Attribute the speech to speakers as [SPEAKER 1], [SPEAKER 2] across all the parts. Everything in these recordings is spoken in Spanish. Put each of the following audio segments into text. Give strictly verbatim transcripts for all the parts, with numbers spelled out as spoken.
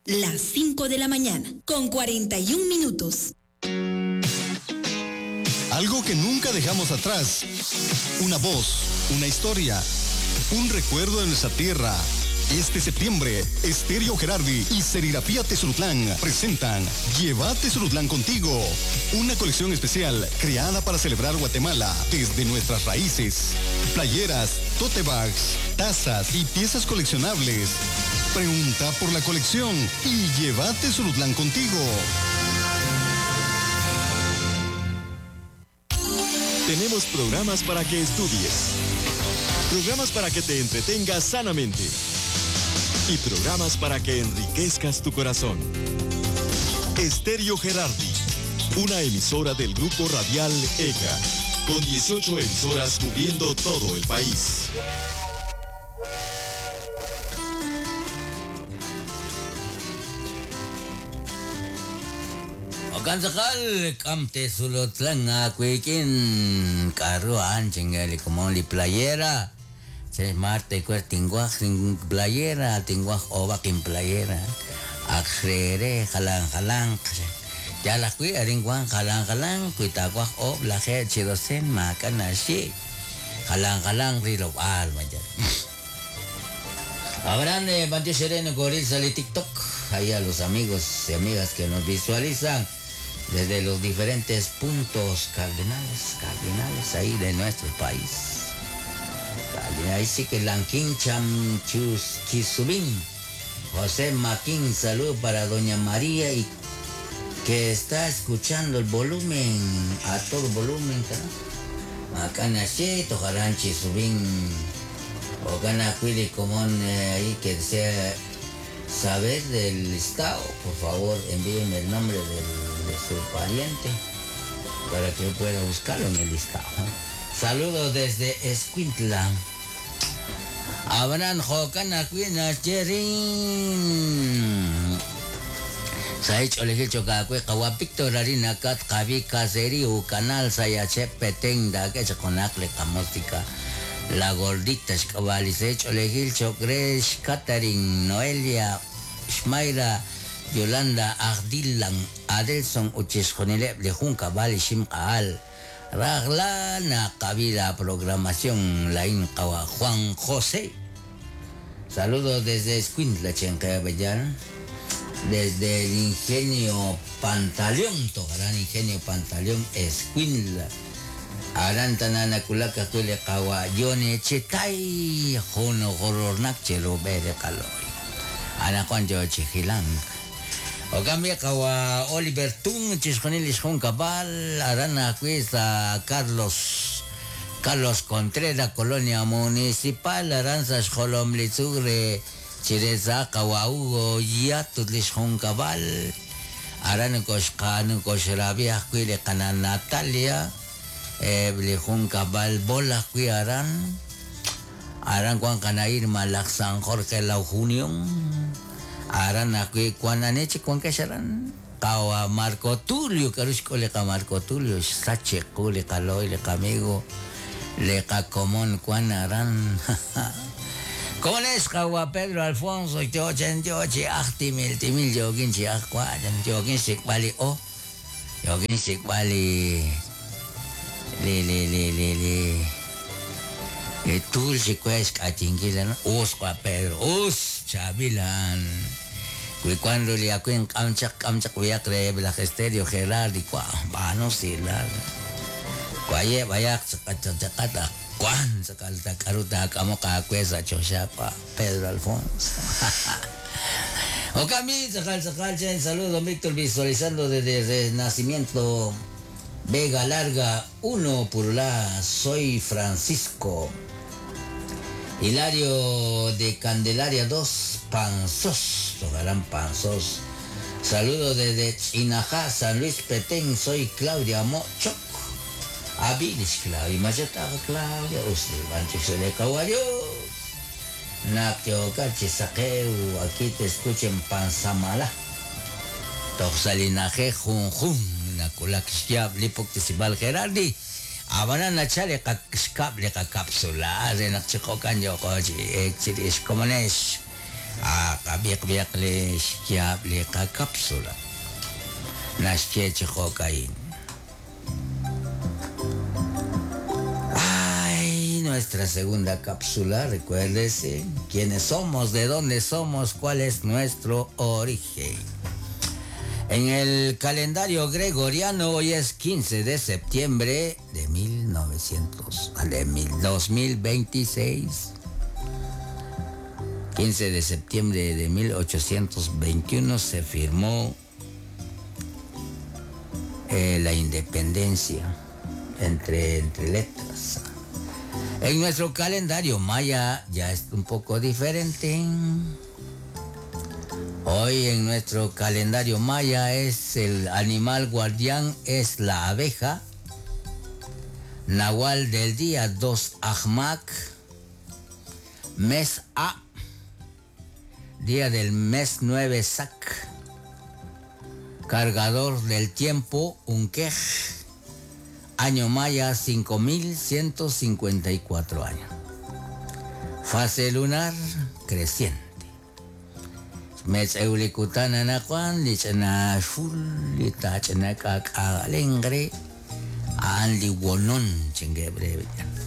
[SPEAKER 1] Las cinco de la mañana, con cuarenta y un minutos.
[SPEAKER 2] Algo que nunca dejamos atrás. Una voz, una historia, un recuerdo de nuestra tierra. Este septiembre, Estéreo Gerardi y Serigrafía Tezulutlán presentan Lleva Tezulutlán contigo. Una colección especial creada para celebrar Guatemala desde nuestras raíces. Playeras, tote bags, tazas y piezas coleccionables. Pregunta por la colección y lleva Tezulutlán contigo.
[SPEAKER 3] Tenemos programas para que estudies, programas para que te entretengas sanamente y programas para que enriquezcas tu corazón. Estéreo Gerardi, una emisora del Grupo Radial E C A, con dieciocho emisoras cubriendo todo el país.
[SPEAKER 4] Kan sakal kam Tezulutlán akuikin karuan chingali como li playera. Se marte kuer tinguaj sin playera, tinguaj oba kin playera. Akrere halang halang. Ya la kui aringwan halang halang kuita kuaj ob la he chidosen makan nasi. Halang halang rilo al maja. Habrán de Pancho Sereno Goril sale TikTok. Ahí a los amigos y amigas que nos visualizan desde los diferentes puntos cardinales, cardinales ahí de nuestro país. Ahí sí que Lanquín Cham Chus Chisubín, José Maquín, salud para Doña María y que está escuchando el volumen, a todo volumen, ¿no? Acá nací, Tojarán Chisubín, o gana cuide común ahí que sea saber del listado, por favor envíenme el nombre del, de su pariente para que yo pueda buscarlo en el listado. Saludos desde Escuintla. Abraham Jocana Cuina Cherin. Saich Olegil Chocacue, Kawa Victor Arina Kat, Kavi Caseri, U Canal Sayache Peteng, da que se conacle Camóstica. La gordita Shkabalisech, Olegil Chocresh, Catherine, Noelia, Shmaira, Yolanda, Agdilan, Adelson, Uchesjonile, Lejun Cabal, Shim Aal, Raglana, Cabida, Programación, Lain Kawa, Juan José. Saludos desde Escuintla, Chenca Bellán, desde el Ingenio Pantaleón, Togarán Ingenio Pantaleón, Escuintla. Arantanana kulaka tule kawa yone chetai hono horornak chelo bere kaloi. Ana kwanjo chihilang. O cambia kawa Oliver Tung chisconilis hon cabal arana cuesta Carlos Carlos Contreras Colonia Municipal aranza scholom litzugre chireza kawa Hugo yatutlis hon cabal arana koshkanu koshrabia kuile kana Natalia Blejun Cabal bola cuiaran aran cuan canair malak San Jorge la Junión aran aquí cuan aneche cuan casaran kawa Marco Tulio carusco le ka Marco Tulio sache le caloi le camigo le ka común cuan aran con es kawa Pedro Alfonso yochen yoche achti mil timil yogin chi akwajan yogin sikbali o yogin sikbali le le le le le e tul si quest a tingilan os qua Pedro os chabilan que cuando le acuen camchak camchak voy a creer la Estéreo Gerardi qua vano sila quaye vaya sakachakata cuan sakalta karuta kamo ka kwesa chosha pa Pedro Alfonso. O Camille sakal sakal chen saludo Víctor visualizando desde, desde nacimiento Vega Larga uno Purulá, soy Francisco. Hilario de Candelaria dos, Panzos, tocarán Panzos. Saludos desde Chinajá, San Luis Petén, soy Claudia Mochoc. Abilis Claudia, Mayota Claudia, usted Bancho se le caguayó. Nakeocache Saqueu, aquí te escuchen Panzamala. Toxalinaje Jun Jun. Na kulak siya lipok tisibal Gerardi abana na chale ka skap le ka kapsula de na chikokan yo ko ji exit komones A kabiyak-biyak le shkiab le ka cápsula. Nashkeche cocaína. Ay, nuestra segunda cápsula, recuérdese quiénes somos, de dónde somos, cuál es nuestro origen. En el calendario gregoriano hoy es quince de septiembre de mil novecientos, de dos mil veintiséis. quince de septiembre de mil ochocientos veintiuno se firmó eh, la independencia entre, entre letras. En nuestro calendario maya ya es un poco diferente. Hoy en nuestro calendario maya es el animal guardián, es la abeja. Nahual del día dos Ahmak. Mes A. Día del mes nueve Sac. Cargador del tiempo Unkej. Año maya cinco mil ciento cincuenta y cuatro años. Fase lunar creciente. Mes eulicutana na kwan, lichana shul, litachana kak alengre, andi wonon chengebre.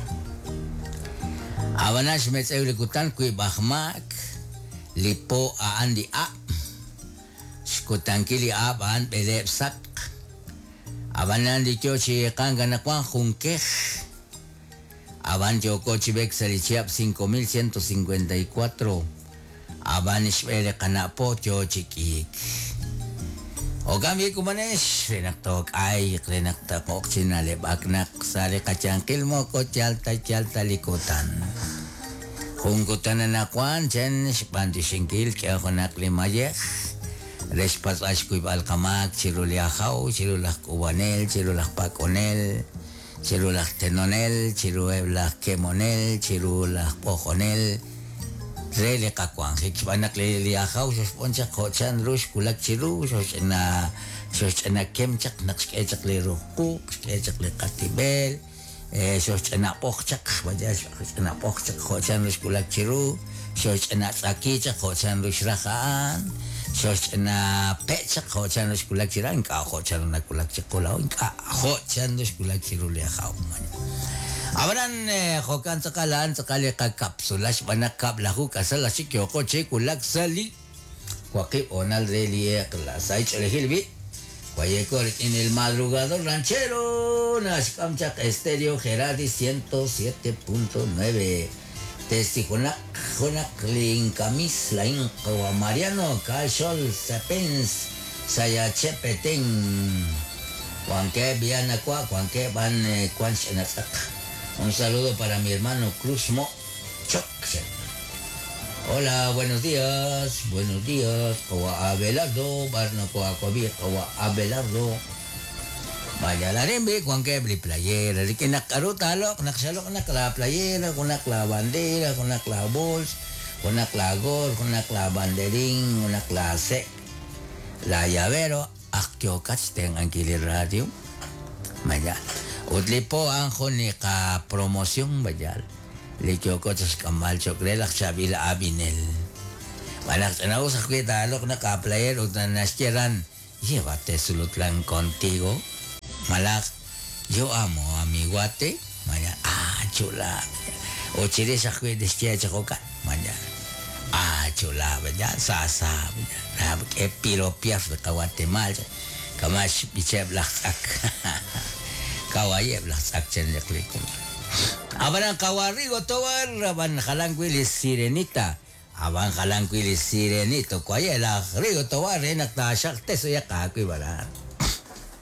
[SPEAKER 4] Avanash mes eulicutan kui bahmak, lipo a andi a, shkutankili a ban belep sak, avanan di chochi kanga na kwan junkej, avan chokochi bek salichiap cinco mil ciento cincuenta y cuatro. Abanish ele kanapo cho chikik. O kami kumanesh renaktok ay renaktak oksinale baknak sare kacangkil mo ko chalta chalta likutan. Kung kutanan akwan chen spanti singkil kaya ko naklimayek. Respas ashkuib alkamak chiruliahaw chirulah kubanel chirulah pakonel chirulah tenonel chirulah kemonel chirulah pojonel. Rele kakwang hikbanak le liahaw sos poncha kochan rush kulak chiru sos na sos na kemchak nakskechak le roku skechak le katibel sos na pochak baja sos na pochak kochan rush kulak chiru sos na sakichak kochan rush rakaan sos na pechak kochan rush kulak chiran ka kochan na kulak chikulaw ka kochan rush kulak chiru liahaw man. Abran jokan sakalan sakali ka kapsulas banakap lahu kasal si kyoko che kulak sali kwaki onal reli klasa ich lehilbi kwaye kor en el madrugador ranchero nas kamchak estéreo Gerardi ciento siete punto nueve testikona kona klin kamis lain kwa Mariano Cashol Sapens saya chepeten kwanke biana kwa kwanke ban kwan shenatak. Un saludo para mi hermano Cruzmo Choc. Hola, buenos días, buenos días. Kawa Abelardo, Barno Kawa Kobi, Kawa Abelardo. Vaya la rembe, Juan Kebli playera. De que nakaruta lo, naksalok nakla playera, con nakla bandera, con nakla bols, con nakla gol, con nakla banderín, con nakla sec. La llavero, akyo kachten ankili radio. Vaya. Utlipo anjo ni ka promoción bayal. Likyo ko tas kamal chokrelak sabila abinel. Malak na usah kita alok na ka player ut na nasyeran. Llévate sulutlan contigo. Malak yo amo a mi guate. Maya ah chula. O chile sa kwe destia chakoka. Maya ah chula bayal sasa bayal. Ke piro piaf ka Guatemala. Kamash bicheb lakak. Kawayeb lah sakchen leklikum. Aban kawarigo towar aban kalangkwili sirenita. Aban kalangkwili sirenito kwayela rigo towar enak ta shakte so yakakwi balan.